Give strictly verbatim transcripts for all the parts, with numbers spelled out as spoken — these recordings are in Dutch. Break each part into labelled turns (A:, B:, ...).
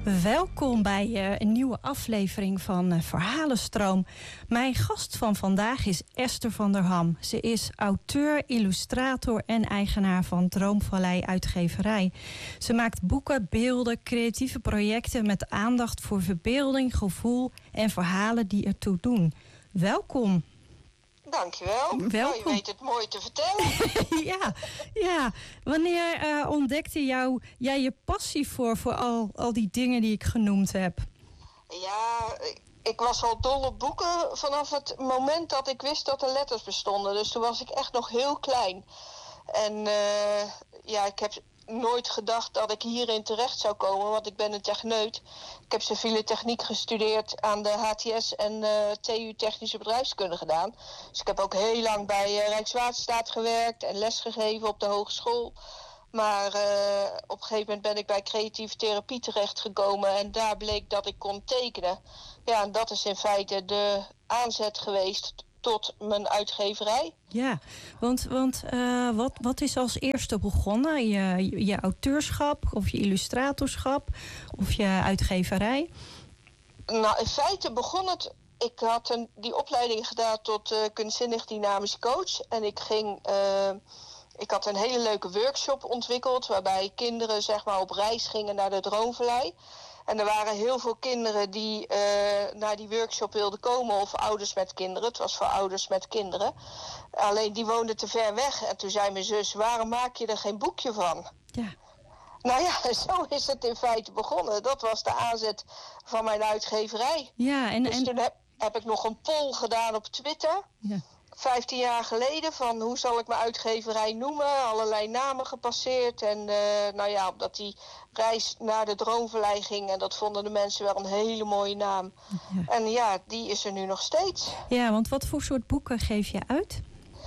A: Welkom bij uh, een nieuwe aflevering van uh, Verhalenstroom. Mijn gast van vandaag is Esther van der Ham. Ze is auteur, illustrator en eigenaar van Droomvallei Uitgeverij. Ze maakt boeken, beelden, creatieve projecten met aandacht voor verbeelding, gevoel en verhalen die ertoe doen. Welkom.
B: Dankjewel.
A: Welkom.
B: Nou, je weet het mooi te vertellen.
A: ja, ja. Wanneer uh, ontdekte jou, jij je passie voor, voor al, al die dingen die ik genoemd heb?
B: Ja, ik was al dol op boeken vanaf het moment dat ik wist dat er letters bestonden. Dus toen was ik echt nog heel klein. En uh, ja, ik heb nooit gedacht dat ik hierin terecht zou komen, want ik ben een techneut. Ik heb civiele techniek gestudeerd aan de H T S en uh, T U Technische Bedrijfskunde gedaan. Dus ik heb ook heel lang bij uh, Rijkswaterstaat gewerkt en lesgegeven op de hogeschool. Maar uh, op een gegeven moment ben ik bij creatieve therapie terechtgekomen en daar bleek dat ik kon tekenen. Ja, en dat is in feite de aanzet geweest tot mijn uitgeverij.
A: Ja, want, want uh, wat, wat is als eerste begonnen? Je, je auteurschap of je illustratorschap of je uitgeverij?
B: Nou, in feite begon het. Ik had een, die opleiding gedaan tot uh, kunstzinnig dynamisch coach. En ik ging. Uh, ik had een hele leuke workshop ontwikkeld waarbij kinderen zeg maar op reis gingen naar de Droomvallei. En er waren heel veel kinderen die uh, naar die workshop wilden komen, of ouders met kinderen. Het was voor ouders met kinderen. Alleen die woonden te ver weg. En toen zei mijn zus, waarom maak je er geen boekje van?
A: Ja.
B: Nou ja, zo is het in feite begonnen. Dat was de aanzet van mijn uitgeverij.
A: Ja, en,
B: dus
A: en...
B: toen heb, heb ik nog een poll gedaan op Twitter.
A: Ja.
B: Vijftien jaar geleden van hoe zal ik mijn uitgeverij noemen. Allerlei namen gepasseerd. En uh, nou ja, omdat die reis naar de Droomvallei ging. En dat vonden de mensen wel een hele mooie naam. Ja. En ja, die is er nu nog steeds.
A: Ja, want wat voor soort boeken geef je uit?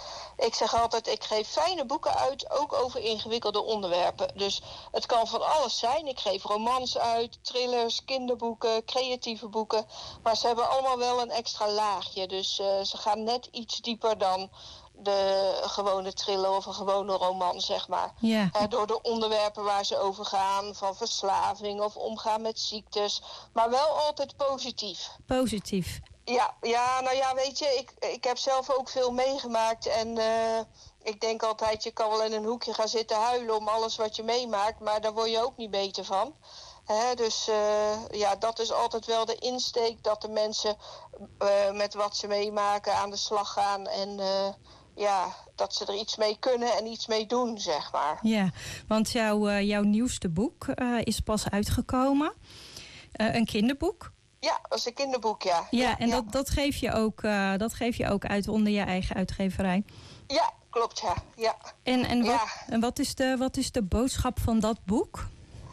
B: Ik zeg altijd, ik geef fijne boeken uit, ook over ingewikkelde onderwerpen. Dus het kan van alles zijn. Ik geef romans uit, thrillers, kinderboeken, creatieve boeken. Maar ze hebben allemaal wel een extra laagje. Dus uh, ze gaan net iets dieper dan de gewone thriller of een gewone roman, zeg maar.
A: Ja.
B: Uh, door de onderwerpen waar ze over gaan, van verslaving of omgaan met ziektes. Maar wel altijd positief.
A: Positief.
B: Ja, ja, nou ja, weet je, ik, ik heb zelf ook veel meegemaakt en uh, ik denk altijd, je kan wel in een hoekje gaan zitten huilen om alles wat je meemaakt, maar daar word je ook niet beter van. He, dus uh, ja, dat is altijd wel de insteek, dat de mensen uh, met wat ze meemaken aan de slag gaan en uh, ja, dat ze er iets mee kunnen en iets mee doen, zeg maar.
A: Ja, want jouw, uh, jouw nieuwste boek uh, is pas uitgekomen, uh, een kinderboek.
B: Ja, dat is een kinderboek, ja.
A: Ja, en
B: ja.
A: Dat, dat, geef je ook, uh, dat geef je ook uit onder je eigen uitgeverij.
B: Ja, klopt, ja. ja.
A: En, en, wat,
B: ja.
A: en wat, is de, wat is de boodschap van dat boek?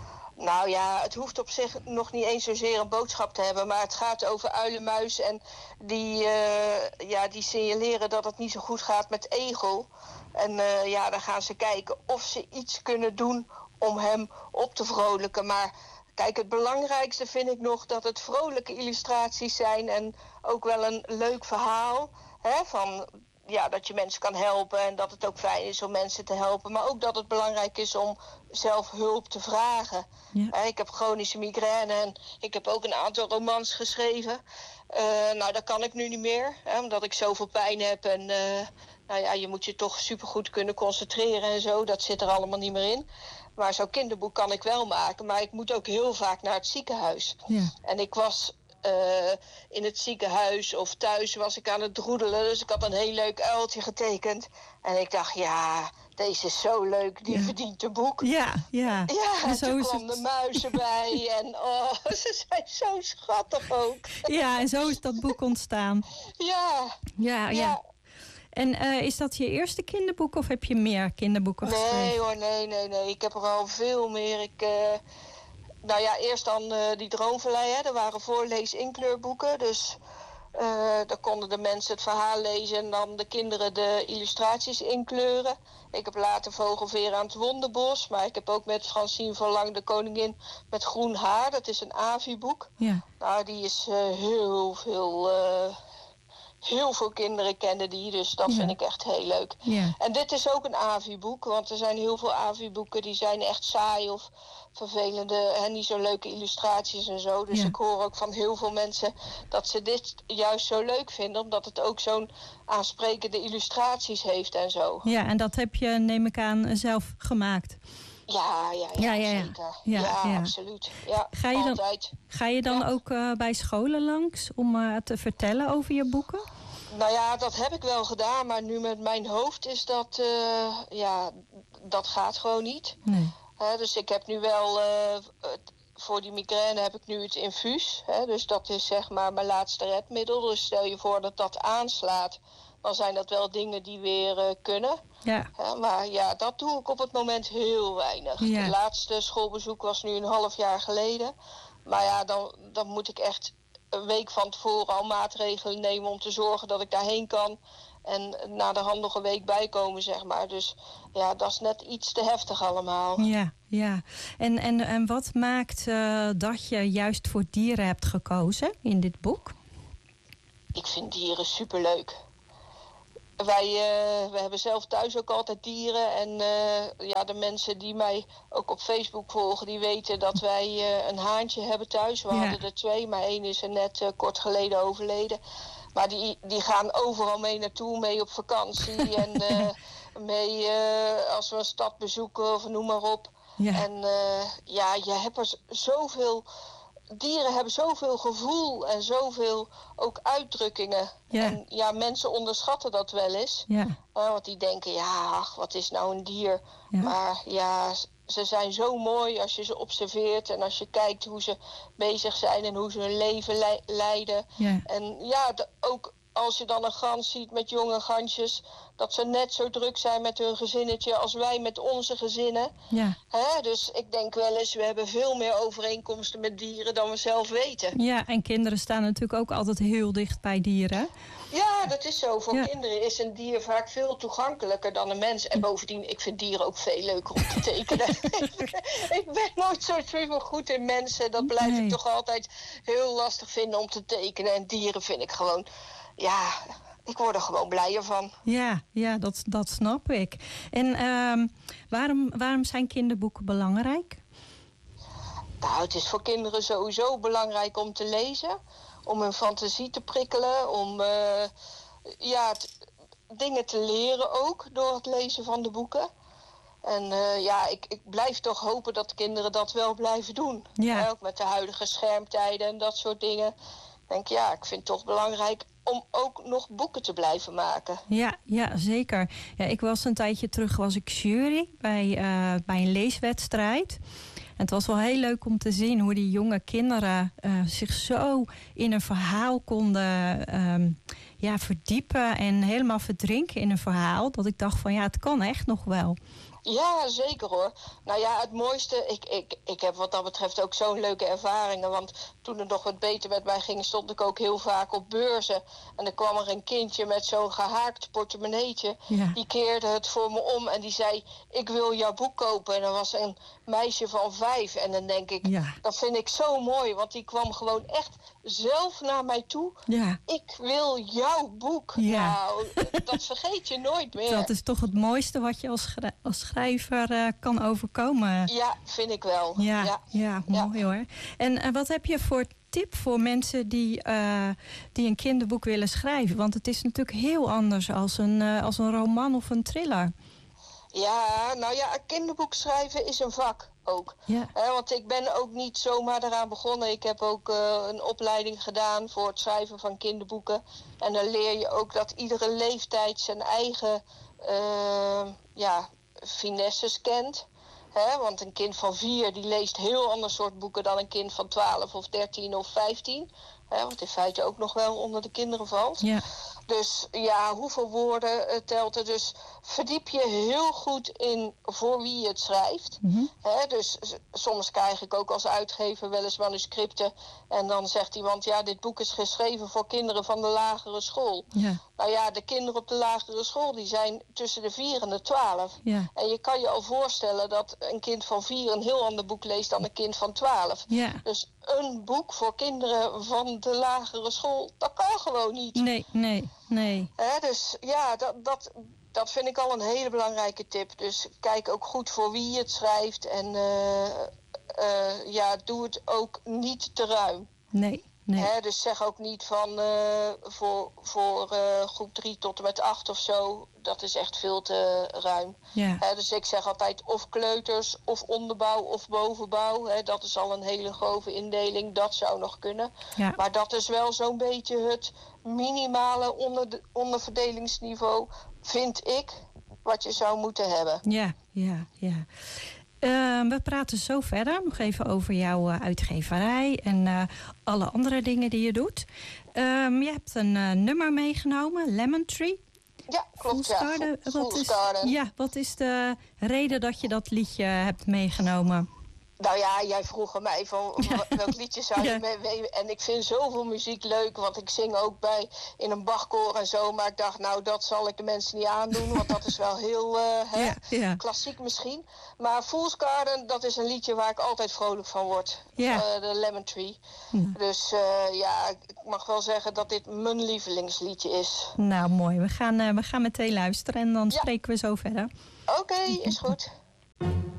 B: Nou ja, het hoeft op zich nog niet eens zozeer een boodschap te hebben, maar het gaat over uilenmuis en die, uh, ja, die signaleren dat het niet zo goed gaat met Egel. En uh, ja, dan gaan ze kijken of ze iets kunnen doen om hem op te vrolijken, maar kijk, het belangrijkste vind ik nog dat het vrolijke illustraties zijn en ook wel een leuk verhaal. Hè, van, ja, dat je mensen kan helpen en dat het ook fijn is om mensen te helpen. Maar ook dat het belangrijk is om zelf hulp te vragen.
A: Ja.
B: Hè, ik heb chronische migraine en ik heb ook een aantal romans geschreven. Uh, nou, dat kan ik nu niet meer, hè, omdat ik zoveel pijn heb. En uh, nou ja, je moet je toch supergoed kunnen concentreren en zo. Dat zit er allemaal niet meer in. Maar zo'n kinderboek kan ik wel maken. Maar ik moet ook heel vaak naar het ziekenhuis.
A: Ja.
B: En ik was uh, in het ziekenhuis of thuis was ik aan het droedelen. Dus ik had een heel leuk uiltje getekend. En ik dacht, ja, deze is zo leuk. Die ja. verdient een boek.
A: Ja, ja.
B: Ja, en, en toen kwam
A: het...
B: de muizen bij. En oh, ze zijn zo schattig ook.
A: Ja, en zo is dat boek ontstaan.
B: Ja.
A: Ja, ja. ja. En uh, is dat je eerste kinderboek of heb je meer kinderboeken
B: nee,
A: geschreven?
B: Nee hoor, nee, nee, nee. Ik heb er al veel meer. Ik, uh, nou ja, eerst dan uh, die Droomvallei, hè. Er waren voorlees-inkleurboeken. Dus uh, daar konden de mensen het verhaal lezen en dan de kinderen de illustraties inkleuren. Ik heb later Vogelveer aan het Wonderbos. Maar ik heb ook met Francine van Lang de Koningin met groen haar. Dat is een A V I-boek.
A: Ja.
B: Nou, die is uh, heel veel... Uh, heel veel kinderen kennen die, dus dat
A: Ja.
B: vind ik echt heel leuk.
A: Ja.
B: En dit is ook een A V I-boek, want er zijn heel veel A V I-boeken die zijn echt saai of vervelende en niet zo leuke illustraties en zo. Dus
A: Ja.
B: ik hoor ook van heel veel mensen dat ze dit juist zo leuk vinden, omdat het ook zo'n aansprekende illustraties heeft en zo.
A: Ja, en dat heb je, neem ik aan, zelf gemaakt.
B: Ja, ja, ja,
A: Ja, ja, ja.
B: zeker.
A: Ja,
B: Ja,
A: ja.
B: absoluut. Ja,
A: Ga je dan-
B: altijd.
A: Ga je dan
B: Ja.
A: ook uh, bij scholen langs om uh, te vertellen over je boeken?
B: Nou ja, dat heb ik wel gedaan, maar nu met mijn hoofd is dat, uh, ja, dat gaat gewoon niet.
A: Nee.
B: Uh, dus ik heb nu wel, uh, voor die migraine heb ik nu het infuus. Hè, dus dat is zeg maar mijn laatste redmiddel. Dus stel je voor dat dat aanslaat, dan zijn dat wel dingen die weer uh, kunnen.
A: Ja.
B: Ja, maar ja, dat doe ik op het moment heel weinig.
A: Ja.
B: Het laatste schoolbezoek was nu een half jaar geleden. Maar ja, dan, dan moet ik echt een week van tevoren al maatregelen nemen om te zorgen dat ik daarheen kan. En na de hand nog een week bijkomen, zeg maar. Dus ja, dat is net iets te heftig allemaal.
A: Ja, ja. En, en, en wat maakt uh, dat je juist voor dieren hebt gekozen in dit boek?
B: Ik vind dieren superleuk. Wij, uh, we hebben zelf thuis ook altijd dieren. En uh, ja, de mensen die mij ook op Facebook volgen, die weten dat wij uh, een haantje hebben thuis. We ja. hadden er twee, maar één is er net uh, kort geleden overleden. Maar die, die gaan overal mee naartoe, mee op vakantie. en uh, mee uh, als we een stad bezoeken of noem maar op. Ja. En uh, ja, je hebt er zoveel... Dieren hebben zoveel gevoel en zoveel ook uitdrukkingen. Ja. En ja, mensen onderschatten dat wel eens. Ja. Uh, want die denken, ja, ach, wat is nou een dier? Ja. Maar ja, ze zijn zo mooi als je ze observeert en als je kijkt hoe ze bezig zijn en hoe ze hun leven le- leiden. Ja. En ja, de, ook als je dan een gans ziet met jonge gansjes, dat ze net zo druk zijn met hun gezinnetje als wij met onze gezinnen. Ja. Hè? Dus ik denk wel eens, we hebben veel meer overeenkomsten met dieren dan we zelf weten.
A: Ja, en kinderen staan natuurlijk ook altijd heel dicht bij dieren.
B: Ja, dat is zo. Voor ja. kinderen is een dier vaak veel toegankelijker dan een mens. En bovendien, ik vind dieren ook veel leuker om te tekenen. Ik ben nooit zo super goed in mensen. Dat blijf nee. ik toch altijd heel lastig vinden om te tekenen. En dieren vind ik gewoon... Ja, ik word er gewoon blijer van.
A: Ja, ja dat, dat snap ik. En uh, waarom, waarom zijn kinderboeken belangrijk?
B: Nou, het is voor kinderen sowieso belangrijk om te lezen. Om hun fantasie te prikkelen. Om uh, ja, t- dingen te leren ook door het lezen van de boeken. En uh, ja, ik, ik blijf toch hopen dat kinderen dat wel blijven doen. Ja. Uh, ook met de huidige schermtijden en dat soort dingen. Ik denk, ja, ik vind het toch belangrijk om ook nog boeken te blijven maken.
A: Ja, ja zeker. Ja, ik was een tijdje terug, was ik jury bij, uh, bij een leeswedstrijd. En het was wel heel leuk om te zien hoe die jonge kinderen uh, zich zo in een verhaal konden um, ja, verdiepen en helemaal verdrinken in een verhaal. Dat ik dacht van ja, het kan echt nog wel.
B: Ja, zeker hoor. Nou ja, het mooiste, ik, ik, ik heb wat dat betreft ook zo'n leuke ervaringen. Want toen het nog wat beter met mij ging, stond ik ook heel vaak op beurzen. En dan kwam er een kindje met zo'n gehaakt portemonneetje. Ja. Die keerde het voor me om en die zei, ik wil jouw boek kopen. En dat was een meisje van vijf. En dan denk ik, ja. dat vind ik zo mooi. Want die kwam gewoon echt zelf naar mij toe. Ja. Ik wil jouw boek. Ja. Nou, dat vergeet je nooit meer.
A: Dat is toch het mooiste wat je als, schrijver, als schrijver uh, kan overkomen.
B: Ja, vind ik wel.
A: Ja, ja. ja mooi ja. hoor. En uh, wat heb je voor tip voor mensen die, uh, die een kinderboek willen schrijven? Want het is natuurlijk heel anders als een, uh, als een roman of een thriller.
B: Ja, nou ja, een kinderboek schrijven is een vak ook. Ja. He, want ik ben ook niet zomaar eraan begonnen. Ik heb ook uh, een opleiding gedaan voor het schrijven van kinderboeken. En dan leer je ook dat iedere leeftijd zijn eigen uh, ja, finesses kent. He, want een kind van vier die leest heel ander soort boeken dan een kind van twaalf of dertien of vijftien. He, wat in feite ook nog wel onder de kinderen valt. Ja. Dus ja, hoeveel woorden uh, telt er? Dus verdiep je heel goed in voor wie je het schrijft.
A: Mm-hmm.
B: Hè, dus s- soms krijg ik ook als uitgever wel eens manuscripten. En dan zegt iemand, ja, dit boek is geschreven voor kinderen van de lagere school.
A: Ja,
B: Nou ja, de kinderen op de lagere school, die zijn tussen de vier en de twaalf.
A: ja,
B: En je kan je al voorstellen dat een kind van vier een heel ander boek leest dan een kind van twaalf.
A: ja.
B: Dus een boek voor kinderen van de lagere school, dat kan gewoon niet.
A: Nee, nee, nee.
B: Hè, dus ja, dat, dat, dat vind ik al een hele belangrijke tip. Dus kijk ook goed voor wie je het schrijft. En uh, uh, ja, doe het ook niet te ruim.
A: Nee, nee.
B: Hè, dus zeg ook niet van uh, voor, voor uh, groep drie tot en met acht of zo. Dat is echt veel te ruim.
A: Ja,
B: Hè, dus ik zeg altijd of kleuters, of onderbouw, of bovenbouw. Hè, dat is al een hele grove indeling. Dat zou nog kunnen.
A: ja.
B: Maar dat is wel zo'n beetje het minimale onder, onderverdelingsniveau, vind ik, wat je zou moeten hebben.
A: Ja, ja, ja. Uh, we praten zo verder. Nog even over jouw uh, uitgeverij en uh, alle andere dingen die je doet. Um, je hebt een uh, nummer meegenomen, Lemon Tree.
B: Ja, klopt.
A: Fool's
B: Ja.
A: Garden.
B: Fool's
A: Wat is,
B: Garden.
A: ja, wat is de reden dat je dat liedje hebt meegenomen?
B: Nou ja, jij vroeg aan mij van welk liedje zou je
A: Ja.
B: mee, mee... En ik vind zoveel muziek leuk, want ik zing ook bij in een Bachkoor en zo. Maar ik dacht, nou, dat zal ik de mensen niet aandoen, want dat is wel heel uh, hè,
A: Ja, ja.
B: klassiek misschien. Maar Fool's Garden, dat is een liedje waar ik altijd vrolijk van word.
A: Ja.
B: Uh, de Lemon Tree.
A: Ja.
B: Dus uh, ja, ik mag wel zeggen dat dit mijn lievelingsliedje is.
A: Nou, mooi. We gaan, uh, we gaan meteen luisteren en dan
B: Ja.
A: spreken we zo verder.
B: Oké, okay, is goed.